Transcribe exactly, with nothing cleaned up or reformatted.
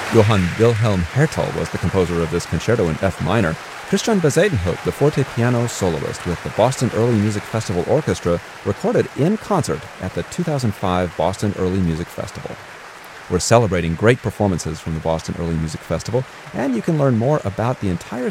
Johann Wilhelm Hertel was the composer of this concerto in F minor. Christian Bezuidenhout, the forte piano soloist with the Boston Early Music Festival Orchestra, recorded in concert at the two thousand five Boston Early Music Festival. We're celebrating great performances from the Boston Early Music Festival, and you can learn more about the entire